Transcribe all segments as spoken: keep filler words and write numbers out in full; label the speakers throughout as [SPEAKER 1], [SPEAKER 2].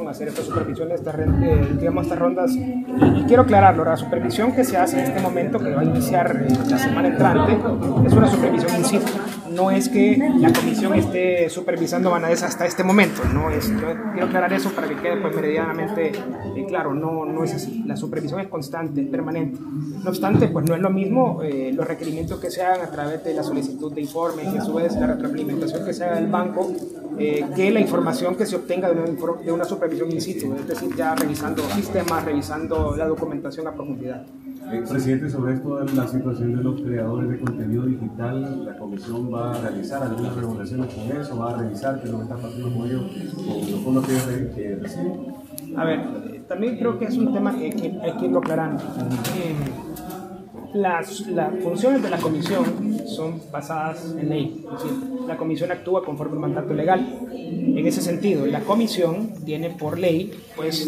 [SPEAKER 1] hacer esta supervisión, esta, eh, digamos, estas rondas. Y, y quiero aclararlo, la supervisión que se hace en este momento, que va a iniciar eh, la semana entrante, es una supervisión in situ. No es que la comisión esté supervisando Banades hasta este momento, no es, yo quiero aclarar eso para que quede pues meridianamente eh, claro, no, no es así. La supervisión es constante, es permanente. No obstante, pues no es lo mismo eh, los requerimientos que se hagan a través de la solicitud de informes y a su vez la retroalimentación que se haga del banco eh, que la información que se obtenga de una, de una supervisión in situ, es decir, ya revisando sistemas, revisando la documentación a profundidad.
[SPEAKER 2] Eh, presidente, sobre esto de la situación de los creadores de contenido digital, ¿la comisión va a realizar algunas regulaciones con eso? ¿Va a revisar qué es lo que está pasando con ellos, con los fondos que ellos que reciben?
[SPEAKER 1] A ver, eh, también creo que es un tema que, que hay que irlo aclarando. Eh, las, las funciones de la comisión son basadas en ley, es decir, la comisión actúa conforme al mandato legal. En ese sentido, la comisión tiene por ley, pues,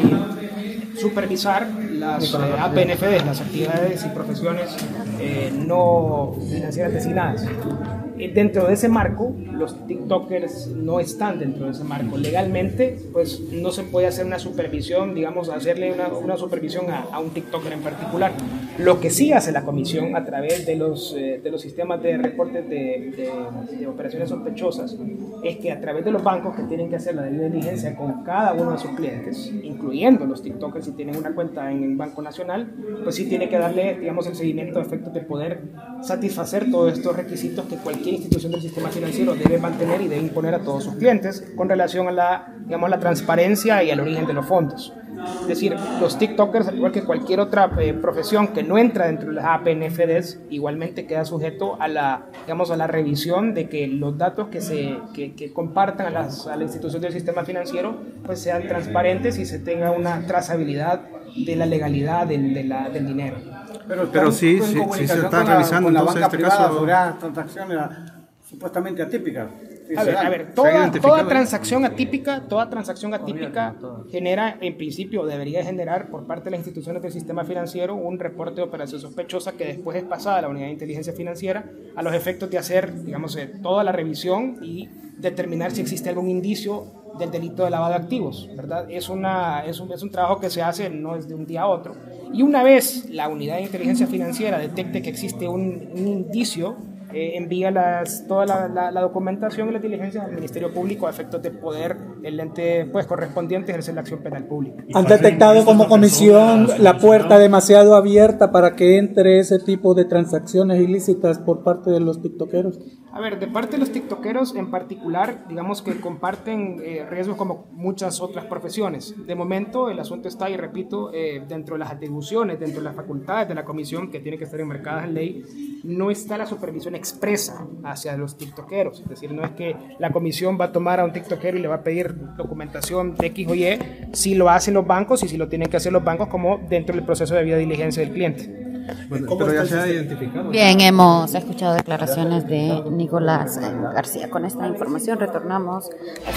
[SPEAKER 1] eh, supervisar las eh, A P N F Ds, las actividades y profesiones eh, no financieras designadas. Eh, dentro de ese marco, los TikTokers no están dentro de ese marco. Legalmente, pues no se puede hacer una supervisión, digamos, hacerle una, una supervisión a, a un TikToker en particular. Lo que sí hace la comisión a través de los, eh, de los sistemas de reportes de, de, de operaciones sospechosas es que a través de los bancos que tienen que hacer la debida diligencia con cada uno de sus clientes, incluyendo los TikTokers si tienen una cuenta en el Banco Nacional, pues sí tiene que darle, digamos, el seguimiento a efectos de poder satisfacer todos estos requisitos que cualquier institución del sistema financiero debe mantener y debe imponer a todos sus clientes con relación a la, digamos, la transparencia y al origen de los fondos. Es decir, los TikTokers, al igual que cualquier otra eh, profesión que no entra dentro de las A P N F Ds, igualmente queda sujeto a la, digamos, a la revisión de que los datos que se que, que compartan a, las, a la institución del sistema financiero pues sean transparentes y se tenga una trazabilidad de la legalidad del, de la, del dinero.
[SPEAKER 3] Pero, pero sí, sí, sí se está revisando
[SPEAKER 4] con
[SPEAKER 3] entonces
[SPEAKER 4] la banca
[SPEAKER 3] este
[SPEAKER 4] privada
[SPEAKER 3] caso.
[SPEAKER 4] sobre transacciones supuestamente atípicas.
[SPEAKER 1] A ver, a ver, toda, toda transacción atípica, toda transacción atípica genera, en principio, debería generar por parte de las instituciones del sistema financiero un reporte de operación sospechosa que después es pasada a la unidad de inteligencia financiera a los efectos de hacer, digamos, eh, toda la revisión y determinar si existe algún indicio del delito de lavado de activos, ¿verdad? Es, una, es, un, es un trabajo que se hace, no es de un día a otro. Y una vez la unidad de inteligencia financiera detecte que existe un, un indicio, Eh, envía las, toda la, la, la documentación y las diligencias al Ministerio Público a efectos de poder el ente pues, correspondiente ejercer la acción penal pública.
[SPEAKER 5] ¿Han detectado como comisión la puerta demasiado abierta para que entre ese tipo de transacciones ilícitas por parte de los tiktokeros?
[SPEAKER 1] A ver, de parte de los tiktokeros en particular, digamos que comparten eh, riesgos como muchas otras profesiones. De momento el asunto está, y repito, eh, dentro de las atribuciones, dentro de las facultades de la comisión que tienen que estar enmarcadas en ley, no está la supervisión expresa hacia los tiktokeros. Es decir, no es que la comisión va a tomar a un tiktokero y le va a pedir documentación de X o Y, si lo hacen los bancos y si lo tienen que hacer los bancos como dentro del proceso de debida diligencia del cliente.
[SPEAKER 3] Bueno, pero ya se ha identificado.
[SPEAKER 6] Bien, hemos escuchado declaraciones de Nicolás García. Con esta información retornamos a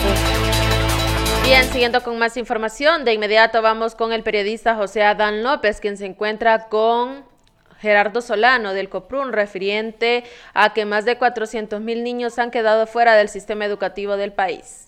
[SPEAKER 6] su...
[SPEAKER 7] Bien, siguiendo con más información, de inmediato vamos con el periodista José Adán López, quien se encuentra con Gerardo Solano del COPRUN, refiriente a que más de cuatrocientos mil niños han quedado fuera del sistema educativo del país.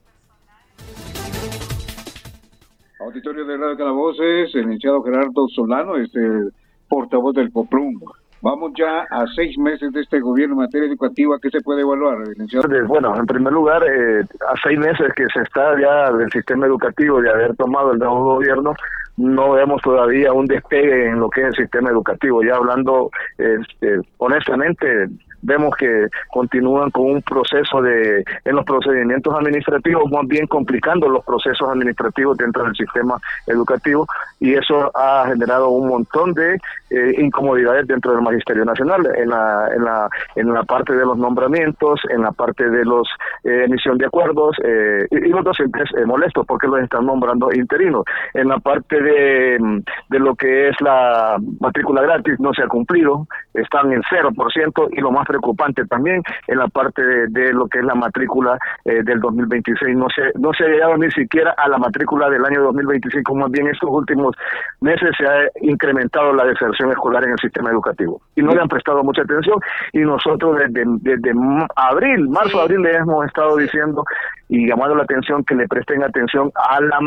[SPEAKER 8] Auditorio de Radio Calabozos, el licenciado Gerardo Solano es el portavoz del COPRUN. Vamos ya a seis meses de este gobierno en materia educativa. ¿Qué se puede evaluar, licenciado?
[SPEAKER 9] Bueno, en primer lugar, eh, a seis meses que se está ya del sistema educativo, de haber tomado el nuevo gobierno, no vemos todavía un despegue en lo que es el sistema educativo. Ya hablando este, honestamente, vemos que continúan con un proceso de, en los procedimientos administrativos, más bien complicando los procesos administrativos dentro del sistema educativo, y eso ha generado un montón de eh, incomodidades dentro del Magisterio Nacional, en la, en la, en la parte de los nombramientos, en la parte de los eh, emisión de acuerdos, eh, y, y los docentes eh, molestos porque los están nombrando interinos. En la parte de, de lo que es la matrícula gratis no se ha cumplido, están en cero por ciento, y lo más preocupante también en la parte de, de lo que es la matrícula eh, del dos mil veintiséis, no se no se ha llegado ni siquiera a la matrícula del año dos mil veinticinco, más bien estos últimos meses se ha incrementado la deserción escolar en el sistema educativo y no le han prestado mucha atención, y nosotros desde, desde abril, marzo, abril le hemos estado diciendo y llamando la atención que le presten atención a la